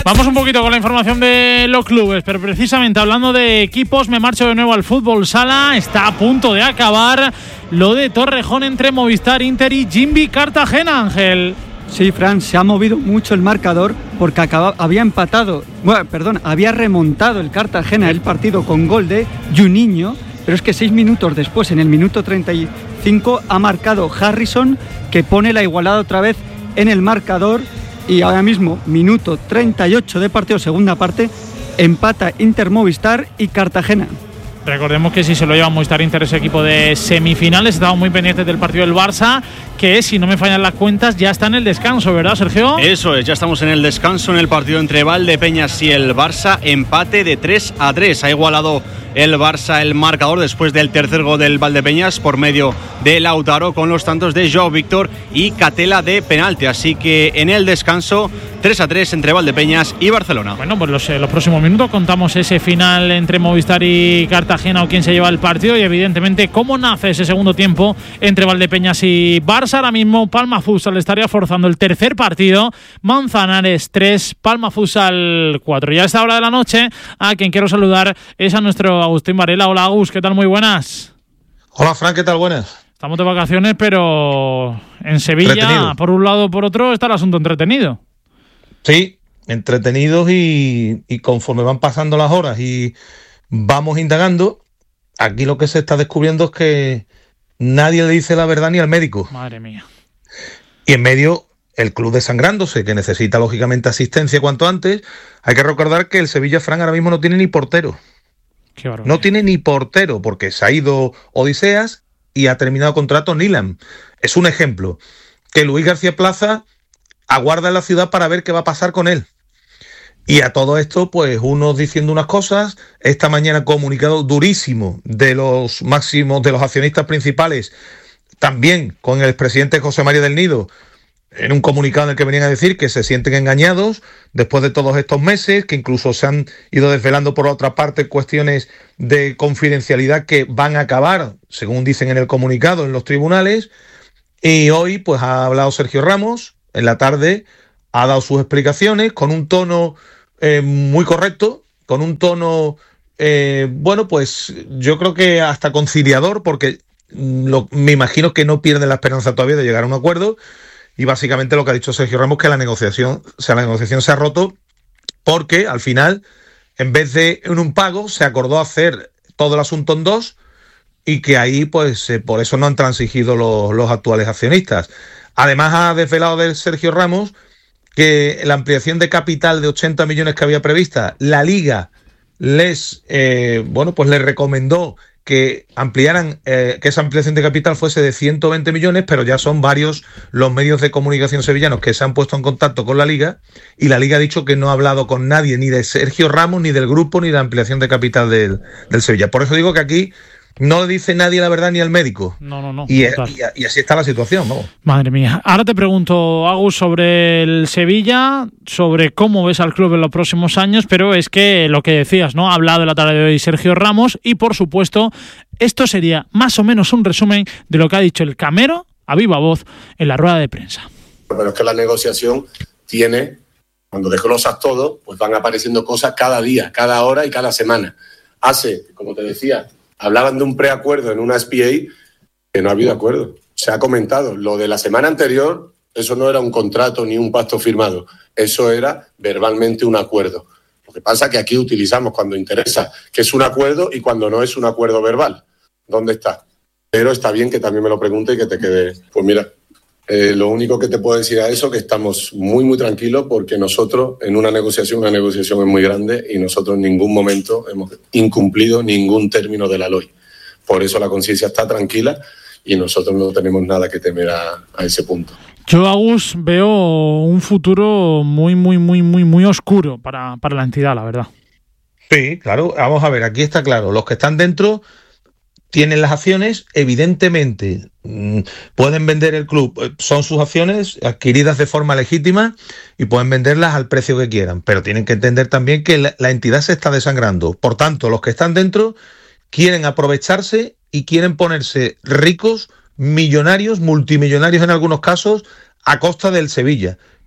Vamos un poquito con la información de los clubes, pero precisamente hablando de equipos, me marcho de nuevo al fútbol sala. Está a punto de acabar lo de Torrejón entre Movistar Inter y Jimby Cartagena, Ángel. Sí, Fran, se ha movido mucho el marcador porque había remontado el Cartagena el partido con gol de Juninho, pero es que 6 minutos después, en el minuto 35, ha marcado Harrison, que pone la igualada otra vez en el marcador. Y ahora mismo, minuto 38 de partido, segunda parte, empata Inter Movistar y Cartagena. Recordemos que si se lo lleva Movistar Inter, ese equipo de semifinales, estamos muy pendientes del partido del Barça, que si no me fallan las cuentas ya está en el descanso, ¿verdad, Sergio? Eso es, ya estamos en el descanso en el partido entre Valdepeñas y el Barça, empate de 3-3, ha igualado el Barça el marcador después del tercer gol del Valdepeñas por medio de Lautaro, con los tantos de Joao Víctor y Catela de penalti, así que en el descanso 3-3 entre Valdepeñas y Barcelona. Bueno, pues los próximos minutos contamos ese final entre Movistar y Cartagena, o quién se lleva el partido, y evidentemente cómo nace ese segundo tiempo entre Valdepeñas y Barça. Ahora mismo Palma Futsal estaría forzando el tercer partido, Manzanares 3, Palma Futsal 4. Y a esta hora de la noche, a quien quiero saludar es a nuestro Agustín Varela. Hola, Agus, ¿qué tal? Muy buenas. Hola, Fran, ¿qué tal? Buenas. Estamos de vacaciones, pero en Sevilla, por un lado o por otro, está el asunto entretenido. Sí, entretenidos y conforme van pasando las horas y vamos indagando, aquí lo que se está descubriendo es que nadie le dice la verdad ni al médico. Madre mía. Y en medio, el club desangrándose, que necesita lógicamente asistencia cuanto antes. Hay que recordar que el Sevilla, Fran, ahora mismo no tiene ni portero. Qué barbaridad. No tiene ni portero porque se ha ido Odiseas y ha terminado contrato Nilan. Es un ejemplo. Que Luis García Plaza aguarda en la ciudad para ver qué va a pasar con él. Y a todo esto, pues unos diciendo unas cosas. Esta mañana comunicado durísimo de los máximos, de los accionistas principales, también con el expresidente José María del Nido, en un comunicado en el que venían a decir que se sienten engañados después de todos estos meses, que incluso se han ido desvelando por otra parte cuestiones de confidencialidad que van a acabar, según dicen en el comunicado, en los tribunales. Y hoy pues ha hablado Sergio Ramos, en la tarde ha dado sus explicaciones con un tono muy correcto, con un tono, bueno, pues yo creo que hasta conciliador, porque me imagino que no pierden la esperanza todavía de llegar a un acuerdo. Y básicamente lo que ha dicho Sergio Ramos es que la negociación se ha roto porque al final, en vez de en un pago, se acordó hacer todo el asunto en dos, y que ahí pues por eso no han transigido los actuales accionistas. Además ha desvelado de Sergio Ramos que la ampliación de capital de 80 millones que había prevista, la Liga les recomendó que ampliaran, que esa ampliación de capital fuese de 120 millones, pero ya son varios los medios de comunicación sevillanos que se han puesto en contacto con la Liga, y la Liga ha dicho que no ha hablado con nadie, ni de Sergio Ramos, ni del grupo, ni de la ampliación de capital del Sevilla. Por eso digo que aquí no le dice nadie la verdad ni al médico. No. Y así está la situación, ¿no? Madre mía. Ahora te pregunto, Agus, sobre el Sevilla, sobre cómo ves al club en los próximos años, pero es que lo que decías, ¿no? Ha hablado en la tarde de hoy Sergio Ramos y, por supuesto, esto sería más o menos un resumen de lo que ha dicho el Camero a viva voz en la rueda de prensa. Pero es que la negociación tiene, cuando desglosas todo, pues van apareciendo cosas cada día, cada hora y cada semana. Como te decía, hablaban de un preacuerdo en una SPA que no ha habido acuerdo. Se ha comentado. Lo de la semana anterior, eso no era un contrato ni un pacto firmado. Eso era verbalmente un acuerdo. Lo que pasa es que aquí utilizamos cuando interesa que es un acuerdo y cuando no es un acuerdo verbal. ¿Dónde está? Pero está bien que también me lo pregunte y que te quede. Pues mira, lo único que te puedo decir a eso es que estamos muy, muy tranquilos, porque nosotros en una negociación es muy grande y nosotros en ningún momento hemos incumplido ningún término de la LOI. Por eso la conciencia está tranquila y nosotros no tenemos nada que temer a ese punto. Yo, Agus, veo un futuro muy oscuro para la entidad, la verdad. Sí, claro. Vamos a ver, aquí está claro. Los que están dentro tienen las acciones, evidentemente pueden vender el club, son sus acciones adquiridas de forma legítima y pueden venderlas al precio que quieran, pero tienen que entender también que la entidad se está desangrando. Por tanto, los que están dentro quieren aprovecharse y quieren ponerse ricos, millonarios, multimillonarios en algunos casos, a costa del Sevilla.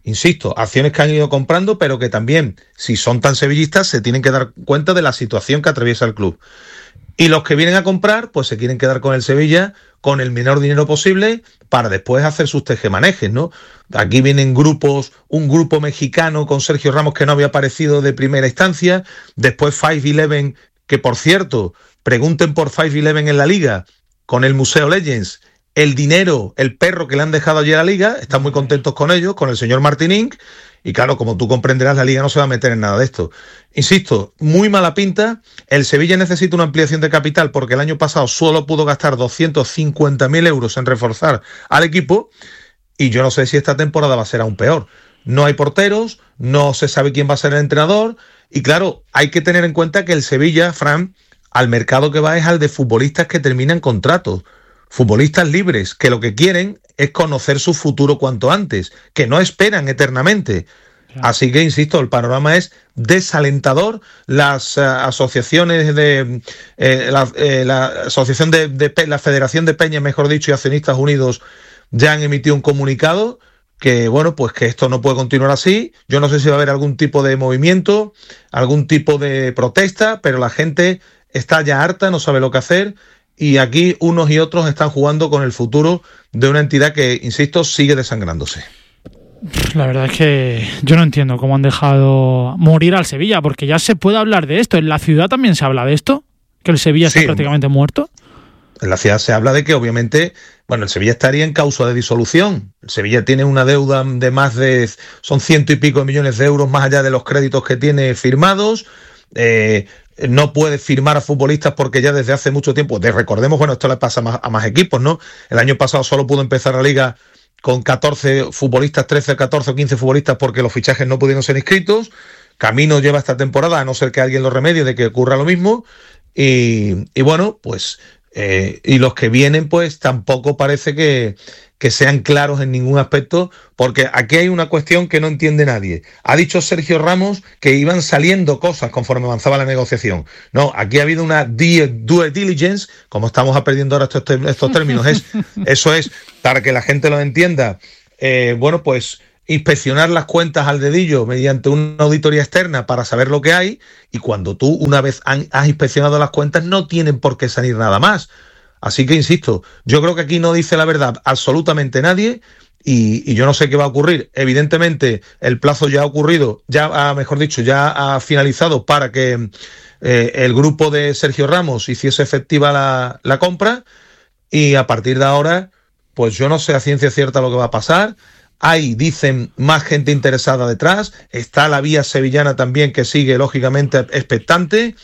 insisto, acciones que han ido comprando, pero que también, si son tan sevillistas, se tienen que dar cuenta de la situación que atraviesa el club. Y los que vienen a comprar, pues se quieren quedar con el Sevilla con el menor dinero posible para después hacer sus tejemanejes, ¿no? Aquí vienen grupos, un grupo mexicano con Sergio Ramos que no había aparecido de primera instancia, después 5-11, que por cierto, pregunten por 5-11 en la Liga, con el Museo Legends, el dinero, el perro que le han dejado ayer a la Liga, están muy contentos con ellos, con el señor Martin Inc., y claro, como tú comprenderás, la Liga no se va a meter en nada de esto. Insisto, muy mala pinta. El Sevilla necesita una ampliación de capital porque el año pasado solo pudo gastar 250.000 euros en reforzar al equipo y yo no sé si esta temporada va a ser aún peor. No hay porteros, no se sabe quién va a ser el entrenador y claro, hay que tener en cuenta que el Sevilla, Fran, al mercado que va es al de futbolistas que terminan contratos. Futbolistas libres, que lo que quieren es conocer su futuro cuanto antes, que no esperan eternamente. Claro. Así que, insisto, el panorama es desalentador. Las asociaciones de... la asociación la Federación de Peñas, mejor dicho, y Accionistas Unidos ya han emitido un comunicado que, bueno, pues que esto no puede continuar así. Yo no sé si va a haber algún tipo de movimiento, algún tipo de protesta, pero la gente está ya harta, no sabe lo que hacer. Y aquí unos y otros están jugando con el futuro de una entidad que, insisto, sigue desangrándose. La verdad es que yo no entiendo cómo han dejado morir al Sevilla, porque ya se puede hablar de esto. ¿En la ciudad también se habla de esto? ¿Que el Sevilla está prácticamente muerto? En la ciudad se habla de que, obviamente, bueno, el Sevilla estaría en causa de disolución. El Sevilla tiene una deuda de más de... son 100 y pico de millones de euros más allá de los créditos que tiene firmados. No puede firmar a futbolistas porque ya desde hace mucho tiempo, recordemos, bueno, esto le pasa a más equipos, ¿no? El año pasado solo pudo empezar la Liga con 14 futbolistas, 13, 14 o 15 futbolistas porque los fichajes no pudieron ser inscritos. Camino lleva esta temporada, a no ser que alguien lo remedie de que ocurra lo mismo. Y bueno, pues... y los que vienen, pues tampoco parece que sean claros en ningún aspecto, porque aquí hay una cuestión que no entiende nadie. Ha dicho Sergio Ramos que iban saliendo cosas conforme avanzaba la negociación. No, aquí ha habido una due diligence, como estamos aprendiendo ahora estos términos, eso es, para que la gente lo entienda, bueno, pues inspeccionar las cuentas al dedillo mediante una auditoría externa para saber lo que hay, y cuando tú una vez has inspeccionado las cuentas no tienen por qué salir nada más. Así que, insisto, yo creo que aquí no dice la verdad absolutamente nadie y yo no sé qué va a ocurrir. Evidentemente, el plazo ya ha ocurrido, ya ha finalizado para que el grupo de Sergio Ramos hiciese efectiva la compra y a partir de ahora, pues yo no sé a ciencia cierta lo que va a pasar. Hay, dicen, más gente interesada detrás. Está la vía sevillana también que sigue, lógicamente, expectante.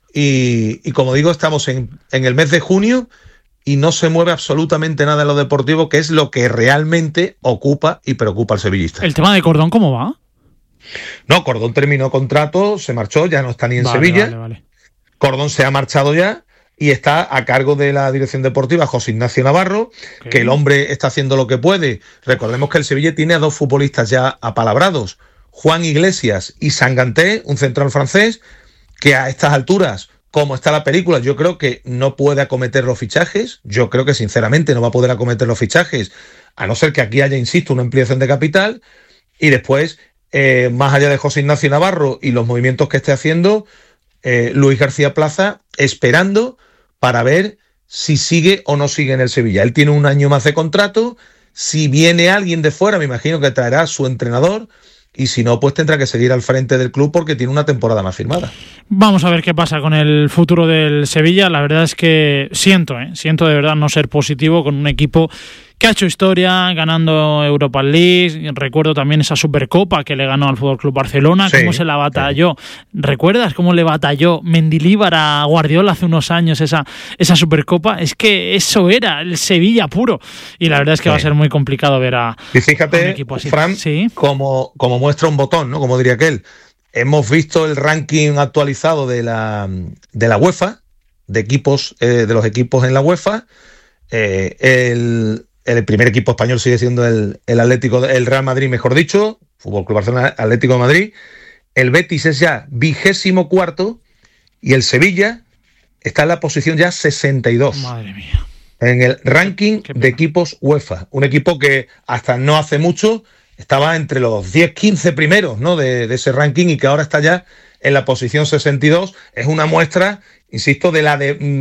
Y como digo, estamos en el mes de junio y no se mueve absolutamente nada en lo deportivo, que es lo que realmente ocupa y preocupa al sevillista. ¿El tema de Cordón cómo va? No, Cordón terminó contrato, se marchó, ya no está ni en Sevilla. Vale. Cordón se ha marchado ya y está a cargo de la dirección deportiva José Ignacio Navarro, que el hombre está haciendo lo que puede. Recordemos que el Sevilla tiene a dos futbolistas ya apalabrados, Juan Iglesias y Sanganté, un central francés, que a estas alturas, como está la película, yo creo que no puede acometer los fichajes. Yo creo que sinceramente no va a poder acometer los fichajes, a no ser que aquí haya, insisto, una ampliación de capital. Y después, más allá de José Ignacio Navarro y los movimientos que esté haciendo, Luis García Plaza, esperando para ver si sigue o no sigue en el Sevilla. Él tiene un año más de contrato. Si viene alguien de fuera, me imagino que traerá a su entrenador. Y si no, pues tendrá que seguir al frente del club porque tiene una temporada más firmada. Vamos a ver qué pasa con el futuro del Sevilla. La verdad es que siento de verdad no ser positivo con un equipo que ha hecho historia ganando Europa League. Recuerdo también esa Supercopa que le ganó al Fútbol Club Barcelona, cómo se la batalló. ¿Recuerdas cómo le batalló Mendilibar a Guardiola hace unos años esa Supercopa? Es que eso era el Sevilla puro. Y la verdad es que va a ser muy complicado ver a un equipo así. Fran, como muestra un botón, ¿no? Como diría aquel. Hemos visto el ranking actualizado de la UEFA, de equipos, de los equipos en la UEFA. El primer equipo español sigue siendo el Real Madrid, mejor dicho, Fútbol Club Barcelona, Atlético de Madrid. El Betis es ya 24º y el Sevilla está en la posición ya 62. Madre mía. En el ranking de equipos UEFA. Un equipo que hasta no hace mucho estaba entre los 10-15 primeros, ¿no?, de ese ranking, y que ahora está ya en la posición 62. Es una muestra, insisto, de la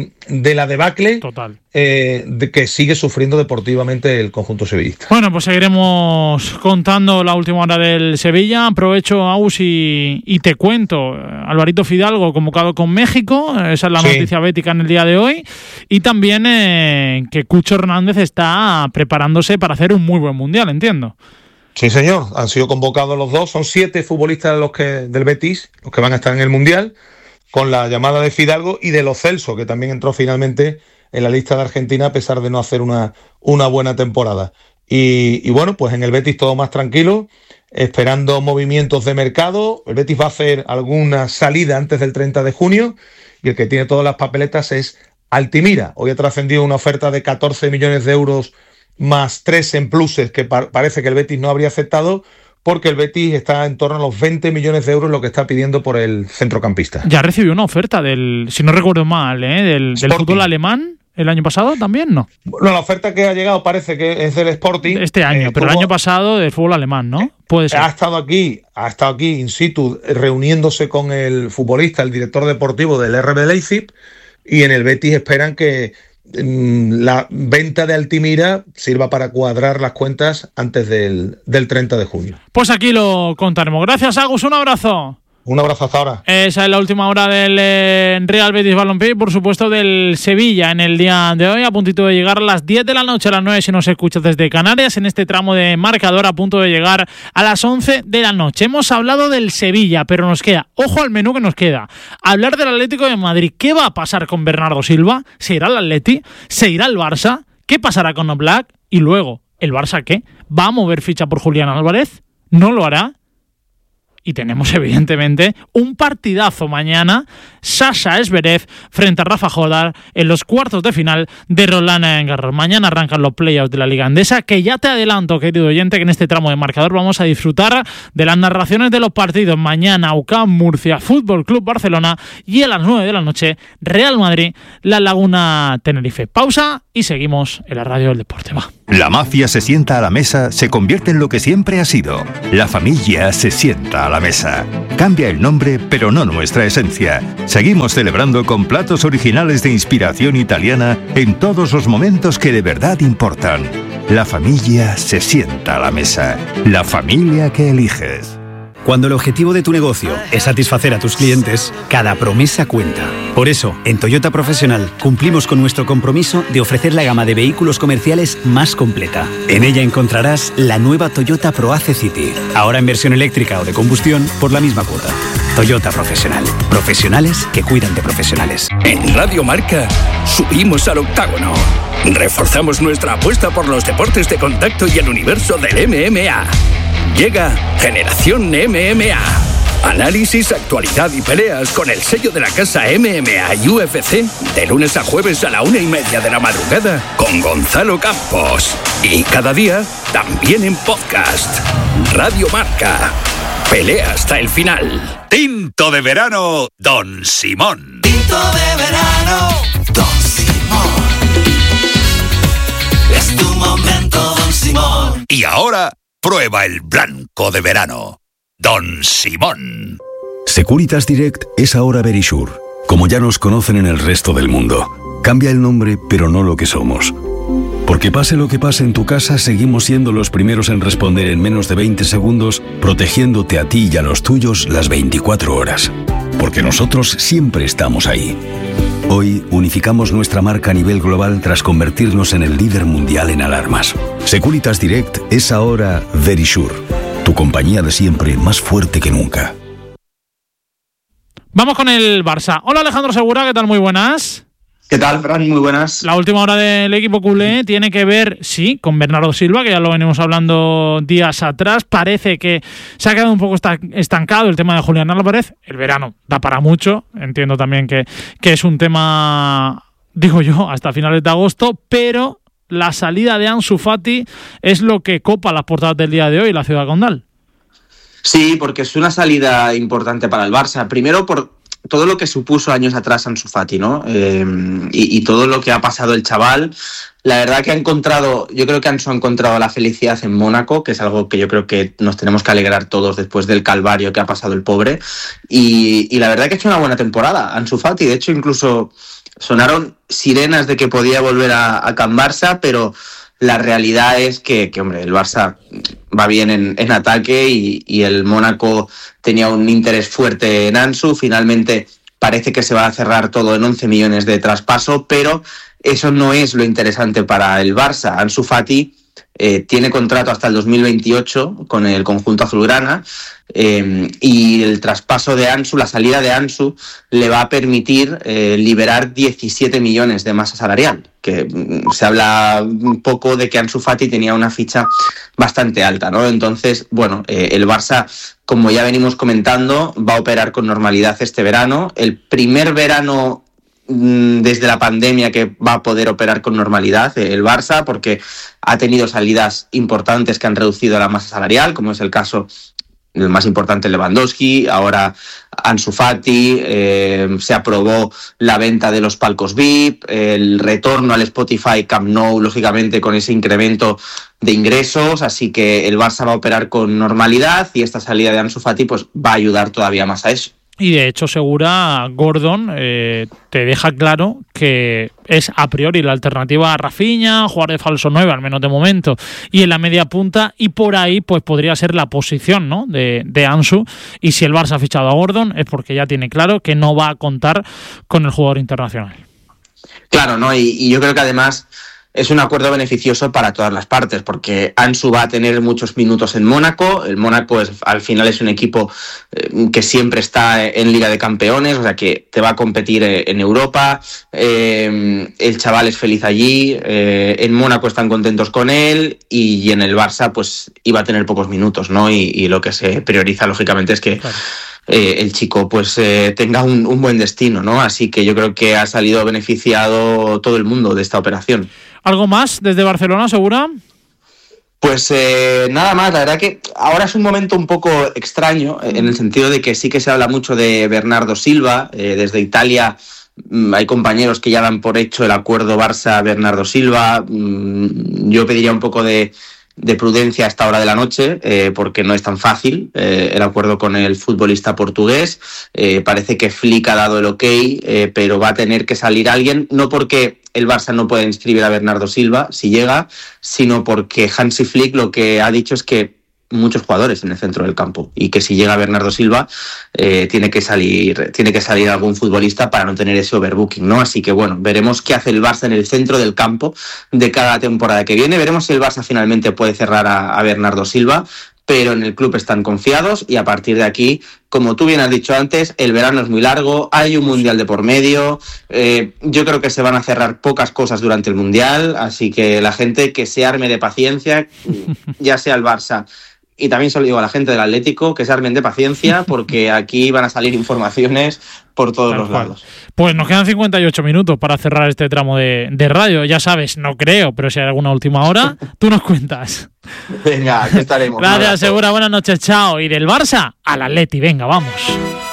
debacle total de que sigue sufriendo deportivamente el conjunto sevillista. Bueno, pues seguiremos contando la última hora del Sevilla. Aprovecho, Agus, y te cuento. Alvarito Fidalgo convocado con México, esa es la noticia bética en el día de hoy. Y también que Cucho Hernández está preparándose para hacer un muy buen mundial, entiendo. Sí, señor, han sido convocados los dos. Son 7 futbolistas del Betis, los que van a estar en el mundial, con la llamada de Fidalgo y de Lo Celso, que también entró finalmente en la lista de Argentina a pesar de no hacer una buena temporada. Y bueno, pues en el Betis todo más tranquilo, esperando movimientos de mercado. El Betis va a hacer alguna salida antes del 30 de junio y el que tiene todas las papeletas es Altimira. Hoy ha trascendido una oferta de 14 millones de euros más 3 en pluses que parece que el Betis no habría aceptado, porque el Betis está en torno a los 20 millones de euros lo que está pidiendo por el centrocampista. Ya recibió una oferta si no recuerdo mal, del fútbol alemán el año pasado también, ¿no? No, la oferta que ha llegado parece que es del Sporting. Este año, pero el año pasado del fútbol alemán, ¿no? Puede ser. Ha estado aquí in situ reuniéndose con el futbolista, el director deportivo del RB Leipzig, y en el Betis esperan que la venta de Altimira sirva para cuadrar las cuentas antes del 30 de junio. Pues aquí lo contaremos. Gracias, Agus, un abrazo. Un abrazo hasta ahora. Esa es la última hora del Real Betis Balompié y por supuesto del Sevilla en el día de hoy, a puntito de llegar a las 10 de la noche, a las 9 si nos escuchas desde Canarias, en este tramo de marcador a punto de llegar a las 11 de la noche. Hemos hablado del Sevilla, pero nos queda, ojo al menú que nos queda, hablar del Atlético de Madrid. ¿Qué va a pasar con Bernardo Silva? ¿Se irá al Atleti? ¿Se irá al Barça? ¿Qué pasará con Oblak? Y luego, ¿el Barça qué? ¿Va a mover ficha por Julián Álvarez? ¿No lo hará? Y tenemos, evidentemente, un partidazo mañana. Sasha Zverev frente a Rafa Nadal en los cuartos de final de Roland Garros. Mañana arrancan los playoffs de la Liga Endesa, que ya te adelanto, querido oyente, que en este tramo de marcador vamos a disfrutar de las narraciones de los partidos. Mañana, UCAM Murcia, Fútbol Club Barcelona, y a las 9 de la noche, Real Madrid, La Laguna Tenerife. Pausa y seguimos en la radio del deporte. Va. La mafia se sienta a la mesa, se convierte en lo que siempre ha sido. La familia se sienta a la mesa. Cambia el nombre, pero no nuestra esencia. Seguimos celebrando con platos originales de inspiración italiana en todos los momentos que de verdad importan. La familia se sienta a la mesa. La familia que eliges. Cuando el objetivo de tu negocio es satisfacer a tus clientes, cada promesa cuenta. Por eso, en Toyota Profesional cumplimos con nuestro compromiso de ofrecer la gama de vehículos comerciales más completa. En ella encontrarás la nueva Toyota ProAce City, ahora en versión eléctrica o de combustión por la misma cuota. Toyota Profesional. Profesionales que cuidan de profesionales. En Radio Marca subimos al octágono. Reforzamos nuestra apuesta por los deportes de contacto y el universo del MMA. Llega Generación MMA. Análisis, actualidad y peleas con el sello de la casa MMA y UFC de lunes a jueves a la 1:30 de la madrugada con Gonzalo Campos. Y cada día también en podcast. Radio Marca. Pelea hasta el final. Tinto de verano, Don Simón. Tinto de verano, Don Simón. Es tu momento, Don Simón. Y ahora, prueba el blanco de verano, Don Simón. Securitas Direct es ahora Verisure, como ya nos conocen en el resto del mundo. Cambia el nombre, pero no lo que somos. Porque pase lo que pase en tu casa, seguimos siendo los primeros en responder en menos de 20 segundos, protegiéndote a ti y a los tuyos las 24 horas. Porque nosotros siempre estamos ahí. Hoy unificamos nuestra marca a nivel global tras convertirnos en el líder mundial en alarmas. Securitas Direct es ahora Verisure, tu compañía de siempre más fuerte que nunca. Vamos con el Barça. Hola Alejandro Segura, ¿qué tal? Muy buenas. ¿Qué tal, Fran? Muy buenas. La última hora del equipo culé tiene que ver, sí, con Bernardo Silva, que ya lo venimos hablando días atrás. Parece que se ha quedado un poco estancado el tema de Julián Álvarez. El verano da para mucho. Entiendo también que es un tema, digo yo, hasta finales de agosto, pero la salida de Ansu Fati es lo que copa las portadas del día de hoy, la ciudad condal. Sí, porque es una salida importante para el Barça. Primero, por todo lo que supuso años atrás Ansu Fati, ¿no? Y todo lo que ha pasado el chaval. La verdad que yo creo que Ansu ha encontrado la felicidad en Mónaco, que es algo que yo creo que nos tenemos que alegrar todos después del calvario que ha pasado el pobre. Y la verdad que ha hecho una buena temporada Ansu Fati. De hecho, incluso sonaron sirenas de que podía volver a Can Barça, pero la realidad es que hombre, el Barça va bien en ataque y el Mónaco tenía un interés fuerte en Ansu. Finalmente parece que se va a cerrar todo en 11 millones de traspaso, pero eso no es lo interesante para el Barça. Ansu Fati tiene contrato hasta el 2028 con el conjunto azulgrana, y el traspaso de Ansu, la salida de Ansu, le va a permitir liberar 17 millones de masa salarial, que se habla un poco de que Ansu Fati tenía una ficha bastante alta, ¿no? Entonces, bueno, el Barça, como ya venimos comentando, va a operar con normalidad este verano. El primer verano desde la pandemia que va a poder operar con normalidad el Barça, porque ha tenido salidas importantes que han reducido la masa salarial, como es el caso el más importante, Lewandowski, ahora Ansu Fati, se aprobó la venta de los palcos VIP, el retorno al Spotify Camp Nou, lógicamente con ese incremento de ingresos, así que el Barça va a operar con normalidad y esta salida de Ansu Fati pues va a ayudar todavía más a eso. Y de hecho, Segura, Gordon te deja claro que es a priori la alternativa a Rafinha, jugar de falso 9, al menos de momento, y en la media punta, y por ahí pues podría ser la posición, ¿no?, de Ansu. Y si el Barça ha fichado a Gordon es porque ya tiene claro que no va a contar con el jugador internacional. Claro, ¿no? Y yo creo que además es un acuerdo beneficioso para todas las partes, porque Ansu va a tener muchos minutos en Mónaco. El Mónaco al final es un equipo que siempre está en Liga de Campeones, o sea que te va a competir en Europa. El chaval es feliz allí, en Mónaco están contentos con él, y en el Barça pues iba a tener pocos minutos, ¿no? Y lo que se prioriza lógicamente es que el chico pues tenga un buen destino, ¿no? Así que yo creo que ha salido beneficiado todo el mundo de esta operación. ¿Algo más desde Barcelona, Segura? Pues nada más, la verdad que ahora es un momento un poco extraño, en el sentido de que sí que se habla mucho de Bernardo Silva. Desde Italia hay compañeros que ya dan por hecho el acuerdo Barça-Bernardo Silva. Yo pediría un poco de prudencia a esta hora de la noche, porque no es tan fácil el acuerdo con el futbolista portugués. Parece que Flick ha dado el ok, pero va a tener que salir alguien, no porque el Barça no pueda inscribir a Bernardo Silva si llega, sino porque Hansi Flick lo que ha dicho es que muchos jugadores en el centro del campo, y que si llega Bernardo Silva tiene que salir algún futbolista para no tener ese overbooking, ¿no? Así que bueno, veremos qué hace el Barça en el centro del campo de cada temporada que viene. Veremos si el Barça finalmente puede cerrar a Bernardo Silva, pero en el club están confiados, y a partir de aquí, como tú bien has dicho antes, el verano es muy largo, hay un mundial de por medio. Yo creo que se van a cerrar pocas cosas durante el mundial, así que la gente que se arme de paciencia, ya sea el Barça, y también se lo digo a la gente del Atlético, que se armen de paciencia, porque aquí van a salir informaciones por todos los lados. Pues nos quedan 58 minutos para cerrar este tramo de radio. Ya sabes, no creo, pero si hay alguna última hora, tú nos cuentas. Venga, aquí estaremos. Gracias, Segura. Buenas noches, chao. Y del Barça al Atleti, venga, vamos.